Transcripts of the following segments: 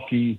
Milwaukee,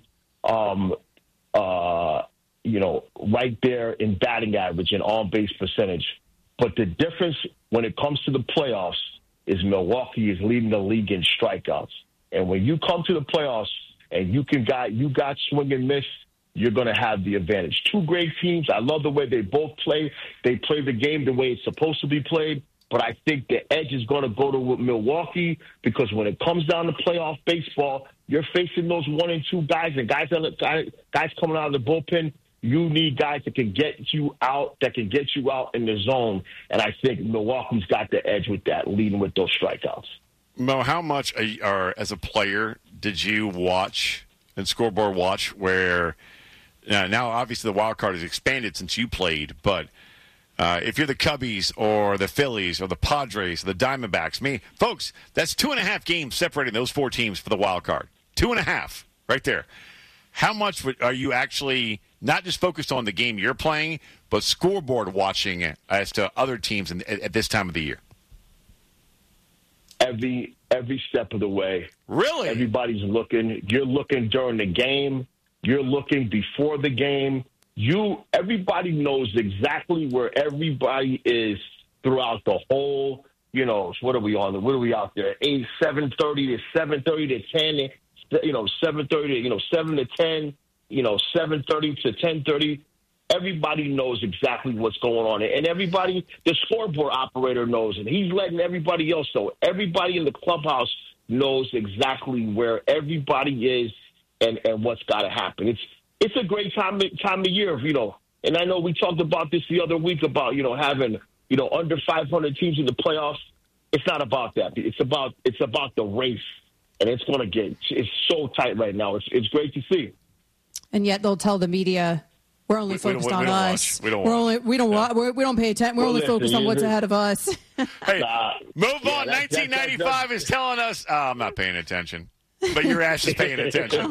right there in batting average and on-base percentage. But the difference when it comes to the playoffs is Milwaukee is leading the league in strikeouts. And when you come to the playoffs and you got swing and miss, you're going to have the advantage. Two great teams. I love the way they both play. They play the game the way it's supposed to be played. But I think the edge is going to go to Milwaukee because when it comes down to playoff baseball, you're facing those 1 and 2 guys and guys coming out of the bullpen. You need guys that can get you out in the zone. And I think Milwaukee's got the edge with that, leading with those strikeouts. Mo, how much as a player did you watch and scoreboard watch where now obviously the wild card has expanded since you played, but if you're the Cubbies or the Phillies or the Padres or the Diamondbacks, folks, that's 2.5 games separating those 4 teams for the wild card. 2.5 right there. How much are you actually not just focused on the game you're playing, but scoreboard watching as to other teams at this time of the year? Every step of the way. Really? Everybody's looking. You're looking during the game. You're looking before the game. Everybody knows exactly where everybody is throughout the whole, what are we on? What are we out there? 7:30 to 7:30 to 10, 7:30 to 7 to 10, 7:30 to 10:30. Everybody knows exactly what's going on. And everybody, the scoreboard operator knows, and he's letting everybody else know. Everybody in the clubhouse knows exactly where everybody is and what's got to happen. It's a great time of year, And I know we talked about this the other week about, having, under 500 teams in the playoffs. It's not about that. It's about the race. And it's so tight right now. It's great to see. And yet they'll tell the media we're only focused on us. We don't pay attention. We're only focused on what's ahead of us. Hey, Move On 1995 is telling us, I'm not paying attention. But your ass is paying attention.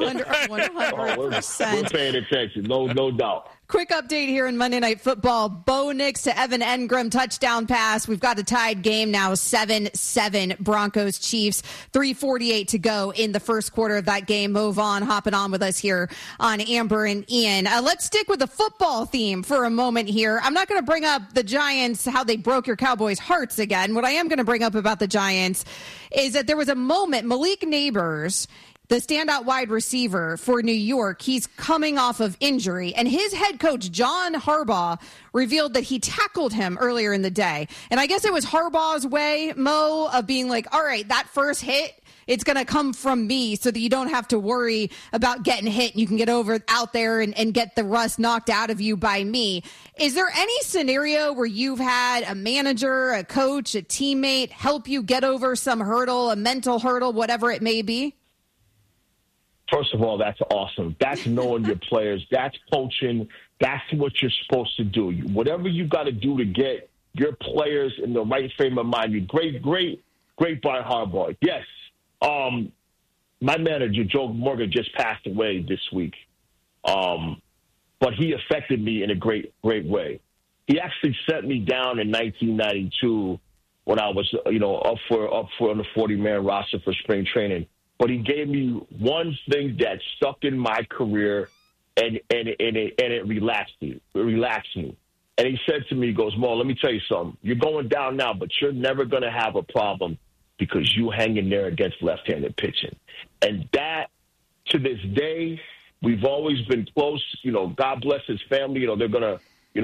100%. We're paying attention, no doubt. Quick update here in Monday Night Football. Bo Nix to Evan Engram, touchdown pass. We've got a tied game now, 7-7 Broncos Chiefs. 3:48 to go in the first quarter of that game. Mo Vaughn hopping on with us here on Amber and Ian. Let's stick with the football theme for a moment here. I'm not going to bring up the Giants, how they broke your Cowboys' hearts again. What I am going to bring up about the Giants is that there was a moment, Malik Neighbors, the standout wide receiver for New York, he's coming off of injury, and his head coach, John Harbaugh, revealed that he tackled him earlier in the day. And I guess it was Harbaugh's way, Mo, of being like, all right, that first hit, it's going to come from me so that you don't have to worry about getting hit. You can get out there and get the rust knocked out of you by me. Is there any scenario where you've had a manager, a coach, a teammate help you get over some hurdle, a mental hurdle, whatever it may be? First of all, that's awesome. That's knowing your players. That's coaching. That's what you're supposed to do. Whatever you got to do to get your players in the right frame of mind. Great Brian Harbaugh. Yes. My manager, Joe Morgan, just passed away this week. But he affected me in a great way. He actually set me down in 1992 when I was, up for on the 40-man roster for spring training. But he gave me one thing that stuck in my career, and it relaxed me. And he said to me, he goes, Mo, let me tell you something. You're going down now, but you're never going to have a problem because you hang in there against left-handed pitching. And that, to this day, we've always been close. God bless his family. They're gonna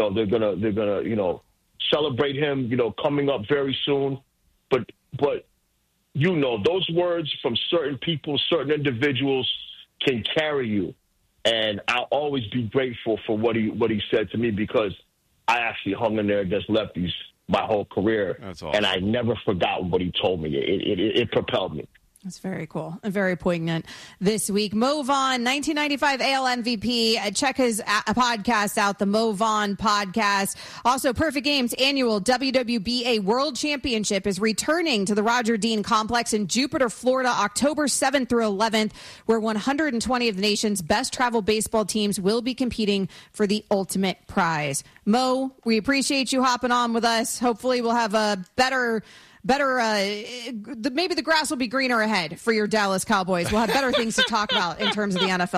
celebrate him. Coming up very soon. But. Those words from certain people, certain individuals can carry you. And I'll always be grateful for what he said to me because I actually hung in there against lefties my whole career. That's awesome. And I never forgot what he told me. It propelled me. That's very cool and very poignant this week. Mo Vaughn, 1995 AL MVP. Check his podcast out, the Mo Vaughn podcast. Also, Perfect Games annual WWBA World Championship is returning to the Roger Dean Complex in Jupiter, Florida, October 7th through 11th, where 120 of the nation's best travel baseball teams will be competing for the ultimate prize. Mo, we appreciate you hopping on with us. Hopefully we'll have a better, maybe the grass will be greener ahead for your Dallas Cowboys. We'll have better things to talk about in terms of the NFL.